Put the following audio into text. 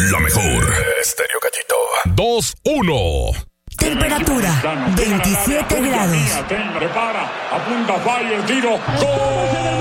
La mejor. Estéreo Cachito. 2-1. Temperatura 27 grados. Prepara, apunta, falla el tiro. ¡Gol!